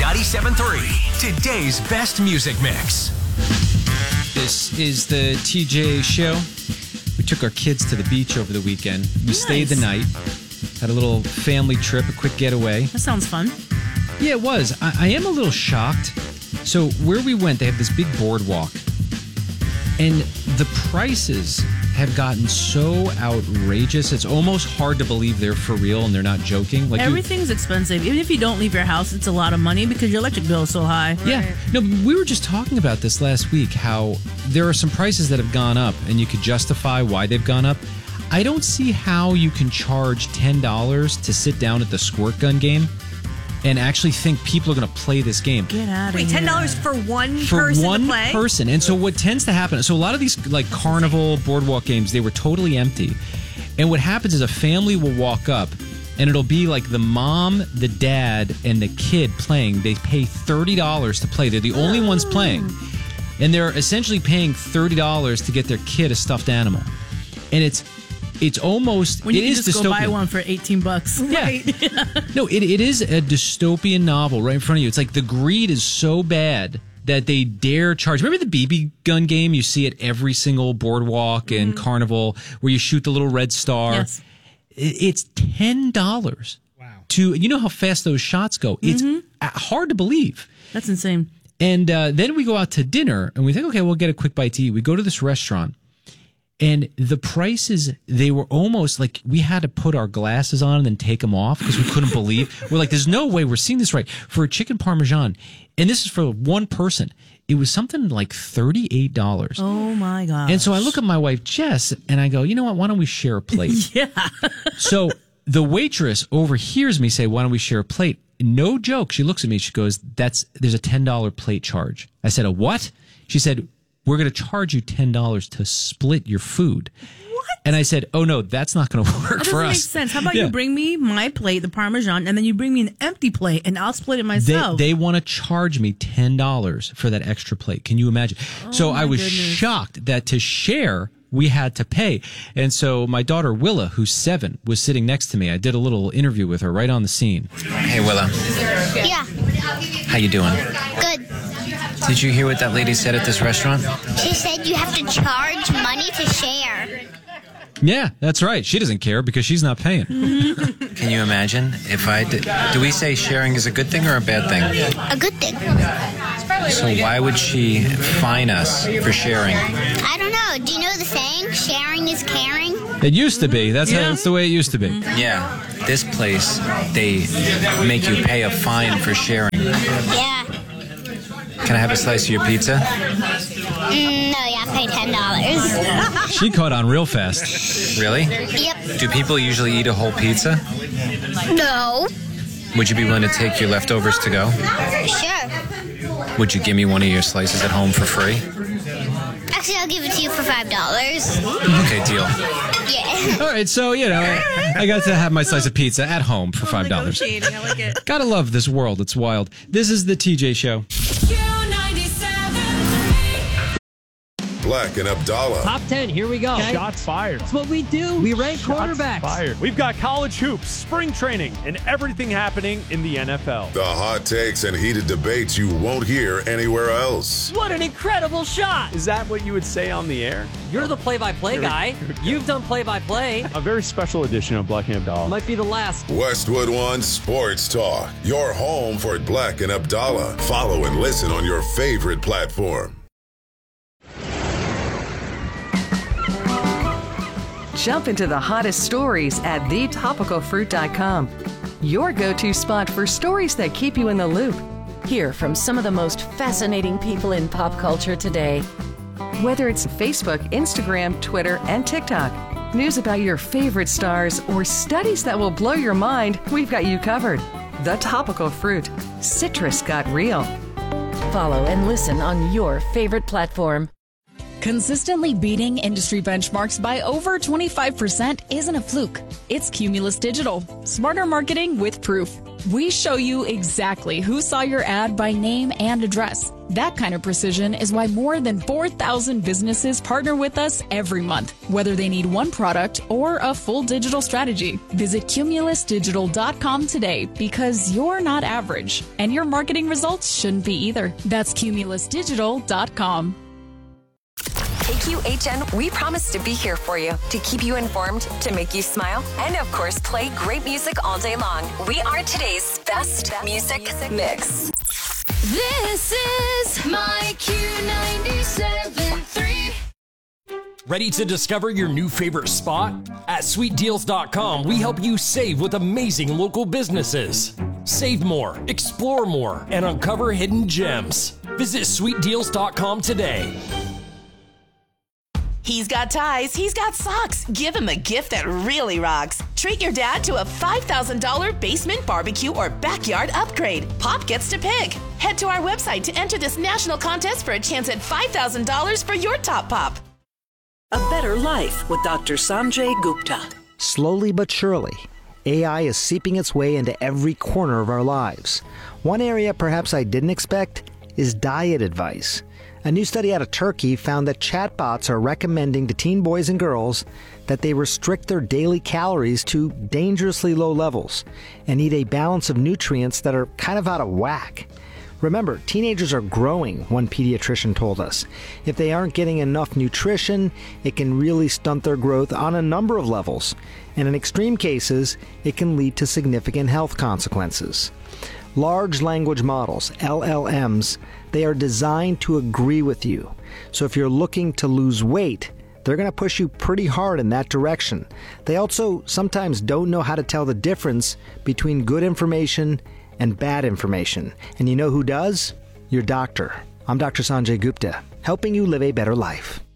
97.3, today's best music mix. This is the TJ show. We took our kids to the beach over the weekend. We stayed the night, had a little family trip, a quick getaway. That sounds fun. Yeah, it was. I am a little shocked. So where we went, they have this big boardwalk. And the prices have gotten so outrageous. It's almost hard to believe they're for real and they're not joking. Like everything's expensive. Even if you don't leave your house, it's a lot of money because your electric bill is so high. Yeah. No, we were just talking about this last week, how there are some prices that have gone up and you could justify why they've gone up. I don't see how you can charge $10 to sit down at the squirt gun game and actually think people are going to play this game. Get out of here. Wait, $10 for one person to play? Person. And so what tends to happen, so a lot of these like carnival boardwalk games, they were totally empty. And what happens is a family will walk up and it'll be like the mom, the dad, and the kid playing. They pay $30 to play. They're the only ones playing. And they're essentially paying $30 to get their kid a stuffed animal. And it's almost when you it can is just dystopian. go buy one for $18. Yeah. Right. No, it is a dystopian novel right in front of you. It's like the greed is so bad that they dare charge. Remember the BB gun game you see at every single boardwalk and carnival where you shoot the little red star? Yes. It's $10. Wow. To, you know how fast those shots go. It's hard to believe. That's insane. And then we go out to dinner and we think, okay, we'll get a quick bite to eat. We go to this restaurant. And the prices, they were almost like we had to put our glasses on and then take them off because we couldn't believe. We're like, there's no way we're seeing this right. For a chicken parmesan, and this is for one person, it was something like $38. Oh, my God. And so I look at my wife, Jess, and I go, you know what? Why don't we share a plate? Yeah. So the waitress overhears me say, why don't we share a plate? No joke. She looks at me. She goes, there's a $10 plate charge. I said, a what? She said, we're going to charge you $10 to split your food. What? And I said, oh, no, that's not going to work that for us. That doesn't make sense. How about you bring me my plate, the Parmesan, and then you bring me an empty plate, and I'll split it myself. They want to charge me $10 for that extra plate. Can you imagine? So I was shocked that to share, we had to pay. And so my daughter, Willa, who's 7, was sitting next to me. I did a little interview with her right on the scene. Hey, Willa. Yeah. How you doing? Good. Did you hear what that lady said at this restaurant? She said you have to charge money to share. Yeah, that's right. She doesn't care because she's not paying. Can you imagine if I did? Do we say sharing is a good thing or a bad thing? A good thing. So why would she fine us for sharing? I don't know. Do you know the saying, sharing is caring? It used to be. That's the way it used to be. Yeah. This place, they make you pay a fine for sharing. Yeah. Can I have a slice of your pizza? No, you have to pay $10. She caught on real fast. Really? Yep. Do people usually eat a whole pizza? No. Would you be willing to take your leftovers to go? Sure. Would you give me one of your slices at home for free? Actually, I'll give it to you for $5. Okay, deal. Yeah. All right, so, I got to have my slice of pizza at home for $5. Negotiating, I like it. Gotta love this world. It's wild. This is the TJ Show. Black and Abdallah. Top 10, here we go. Okay. Shots fired. That's what we do. We rank quarterbacks. Fired. We've got college hoops, spring training, and everything happening in the NFL. The hot takes and heated debates you won't hear anywhere else. What an incredible shot. Is that what you would say on the air? You're the play-by-play guy. You've done play-by-play. A very special edition of Black and Abdallah. Might be the last. Westwood One Sports Talk. Your home for Black and Abdallah. Follow and listen on your favorite platform. Jump into the hottest stories at thetopicalfruit.com. Your go-to spot for stories that keep you in the loop. Hear from some of the most fascinating people in pop culture today. Whether it's Facebook, Instagram, Twitter, and TikTok. News about your favorite stars or studies that will blow your mind, we've got you covered. The Topical Fruit. Citrus got real. Follow and listen on your favorite platform. Consistently beating industry benchmarks by over 25% isn't a fluke. It's Cumulus Digital. Smarter marketing with proof. We show you exactly who saw your ad by name and address. That kind of precision is why more than 4,000 businesses partner with us every month, whether they need one product or a full digital strategy. Visit cumulusdigital.com today because you're not average, and your marketing results shouldn't be either. That's cumulusdigital.com. KQHN, we promise to be here for you, to keep you informed, to make you smile, and of course, play great music all day long. We are today's best music mix. This is my Q97.3. Ready to discover your new favorite spot? At sweetdeals.com, we help you save with amazing local businesses. Save more, explore more, and uncover hidden gems. Visit sweetdeals.com today. He's got ties, he's got socks. Give him a gift that really rocks. Treat your dad to a $5,000 basement barbecue or backyard upgrade. Pop gets to pick. Head to our website to enter this national contest for a chance at $5,000 for your top pop. A Better Life with Dr. Sanjay Gupta. Slowly but surely, AI is seeping its way into every corner of our lives. One area perhaps I didn't expect is diet advice. A new study out of Turkey found that chatbots are recommending to teen boys and girls that they restrict their daily calories to dangerously low levels and eat a balance of nutrients that are kind of out of whack. Remember, teenagers are growing, one pediatrician told us. If they aren't getting enough nutrition, it can really stunt their growth on a number of levels. And in extreme cases, it can lead to significant health consequences. Large language models, LLMs, they are designed to agree with you. So if you're looking to lose weight, they're going to push you pretty hard in that direction. They also sometimes don't know how to tell the difference between good information and bad information. And you know who does? Your doctor. I'm Dr. Sanjay Gupta, helping you live a better life.